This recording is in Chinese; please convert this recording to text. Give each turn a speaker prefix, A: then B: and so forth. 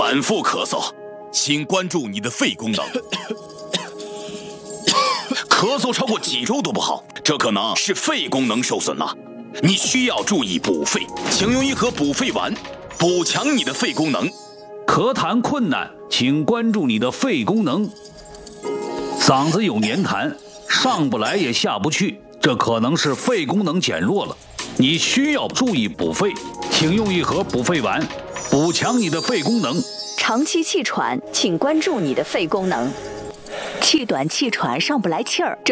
A: 反复咳嗽，请关注你的肺功能。咳嗽超过几周都不好，这可能是肺功能受损了。你需要注意补肺，请用一盒补肺丸，补强你的肺功能。
B: 咳痰困难，请关注你的肺功能。嗓子有黏痰，上不来也下不去，这可能是肺功能减弱了。你需要注意补肺，请用一盒补肺丸，补强你的肺功能。
C: 长期气喘，请关注你的肺功能。气短气喘，上不来气儿。